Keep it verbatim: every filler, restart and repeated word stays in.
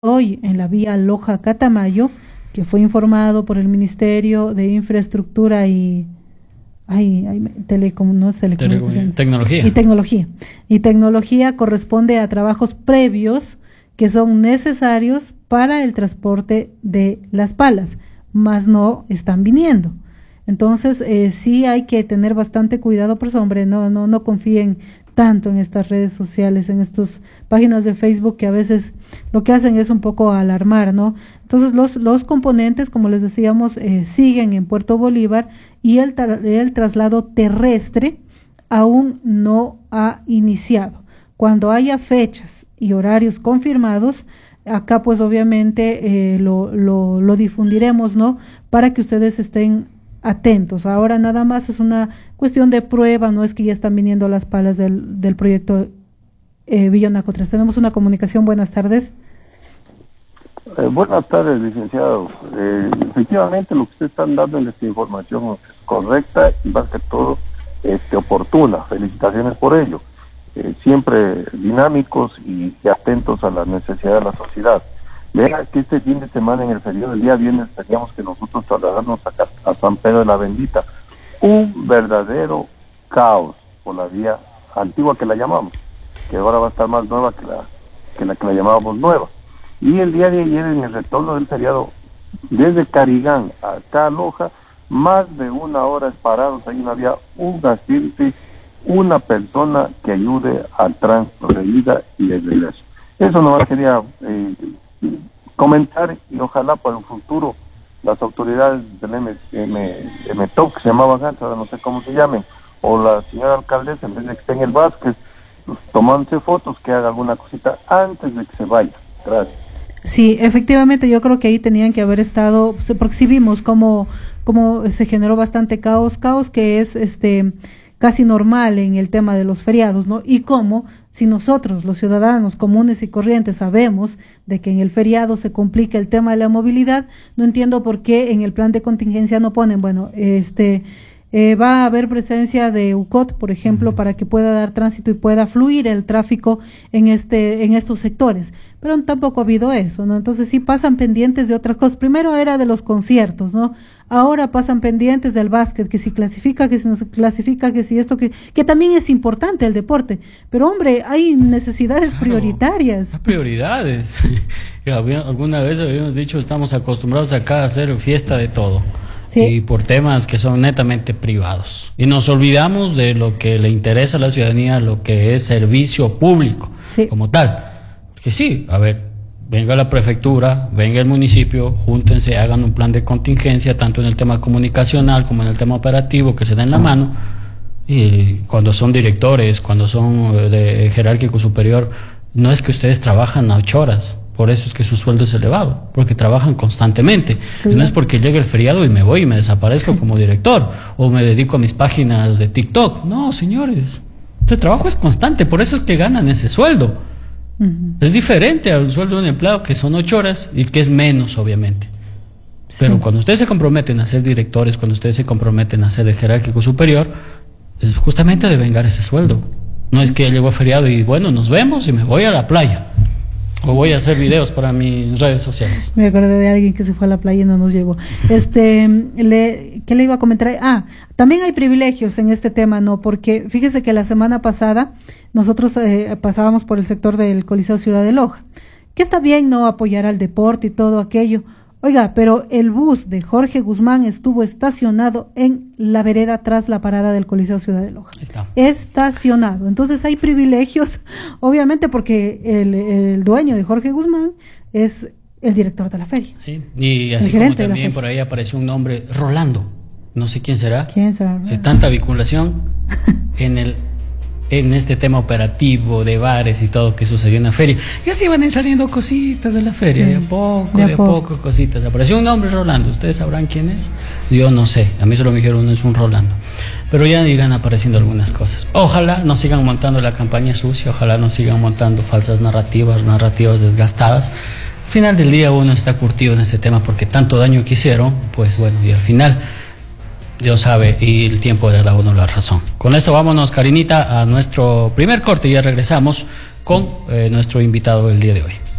Hoy en la vía Loja-Catamayo, que fue informado por el Ministerio de Infraestructura y ay, ay, telecom, no, telecomunicaciones, tecnología. y tecnología. Y tecnología corresponde a trabajos previos que son necesarios para el transporte de las palas, más no están viniendo. Entonces, eh, sí hay que tener bastante cuidado, por eso, hombre, no, no, no confíen tanto en estas redes sociales, en estas páginas de Facebook que a veces lo que hacen es un poco alarmar, ¿no? Entonces los, los componentes, como les decíamos, eh, siguen en Puerto Bolívar y el, el traslado terrestre aún no ha iniciado. Cuando haya fechas y horarios confirmados, acá pues obviamente eh, lo, lo, lo difundiremos, ¿no? Para que ustedes estén atentos. Ahora nada más es una cuestión de prueba, no es que ya están viniendo las palas del, del proyecto eh, Villonaco tres. Tenemos una comunicación, buenas tardes. Eh, buenas tardes, licenciado. Eh, efectivamente, lo que ustedes están dando en esta información es correcta y más que todo este, oportuna. Felicitaciones por ello. Eh, siempre dinámicos y, y atentos a las necesidades de la sociedad. Vea que este fin de semana, en el feriado del día viernes, teníamos que nosotros trasladarnos acá a San Pedro de la Bendita. Un verdadero caos por la vía antigua que la llamamos, que ahora va a estar más nueva que la que la, que la llamábamos nueva. Y el día de ayer, en el retorno del feriado, desde Carigán acá a Loja, más de una hora parados, ahí no había un agente, una persona que ayude al tránsito de ida y de regreso. Eso nomás quería eh, comentar y ojalá para el futuro las autoridades del M T O C, que se llamaban antes, ahora no sé cómo se llamen, o la señora alcaldesa, en vez de que esté en el Vázquez, pues, tomándose fotos, que haga alguna cosita antes de que se vaya. Gracias. Sí, efectivamente yo creo que ahí tenían que haber estado, porque sí vimos cómo, cómo se generó bastante caos, caos que es este casi normal en el tema de los feriados, ¿no? Y cómo, si nosotros, los ciudadanos comunes y corrientes, sabemos de que en el feriado se complica el tema de la movilidad, no entiendo por qué en el plan de contingencia no ponen, bueno, este... Eh, va a haber presencia de U C O T, por ejemplo, uh-huh, para que pueda dar tránsito y pueda fluir el tráfico en este en estos sectores, pero tampoco ha habido eso, ¿no? Entonces sí pasan pendientes de otras cosas. Primero era de los conciertos, ¿no? Ahora pasan pendientes del básquet, que si clasifica, que si no se clasifica, que si esto, que que también es importante el deporte, pero hombre, hay necesidades claro, prioritarias. Prioridades. Alguna vez habíamos dicho, estamos acostumbrados acá a hacer fiesta de todo. Sí. Y por temas que son netamente privados. Y nos olvidamos de lo que le interesa a la ciudadanía, lo que es servicio público, sí, como tal. Que sí, a ver, venga la prefectura, venga el municipio, júntense, hagan un plan de contingencia, tanto en el tema comunicacional como en el tema operativo, que se den la mano. Y cuando son directores, cuando son de jerárquico superior, no es que ustedes trabajan a ocho horas. Por eso es que su sueldo es elevado, porque trabajan constantemente. Sí. Y no es porque llegue el feriado y me voy y me desaparezco como director, o me dedico a mis páginas de TikTok. No, señores, este trabajo es constante, por eso es que ganan ese sueldo. Uh-huh. Es diferente al sueldo de un empleado, que son ocho horas y que es menos, obviamente. Sí. Pero cuando ustedes se comprometen a ser directores, cuando ustedes se comprometen a ser de jerárquico superior, es justamente de vengar ese sueldo. No es que llegó el feriado y bueno, nos vemos y me voy a la playa. O voy a hacer videos para mis redes sociales. Me acordé de alguien que se fue a la playa y no nos llegó. Este, le, ¿qué le iba a comentar? Ah, también hay privilegios en este tema, ¿no? Porque fíjese que la semana pasada nosotros eh, pasábamos por el sector del Coliseo Ciudad de Loja, que está bien, ¿no? Apoyar al deporte y todo aquello. Oiga, pero el bus de Jorge Guzmán estuvo estacionado en la vereda tras la parada del Coliseo Ciudad de Loja. Está. Estacionado. Entonces hay privilegios, obviamente, porque el, el dueño de Jorge Guzmán es el director de la feria. Sí, y así como también por ahí apareció un nombre, Rolando. No sé quién será. ¿Quién será? Eh, tanta vinculación en el... en este tema operativo de bares y todo que sucedió en la feria. Y así van saliendo cositas de la feria, sí, de a poco, de, de a poco. poco cositas. Apareció un nombre, Rolando, ¿ustedes sabrán quién es? Yo no sé, a mí solo me dijeron es un Rolando. Pero ya irán apareciendo algunas cosas. Ojalá no sigan montando la campaña sucia, ojalá no sigan montando falsas narrativas, narrativas desgastadas. Al final del día uno está curtido en este tema porque tanto daño que hicieron, pues bueno, y al final... Dios sabe y el tiempo le da a uno la razón. Con esto vámonos, Karinita, a nuestro primer corte y ya regresamos con eh, nuestro invitado del día de hoy.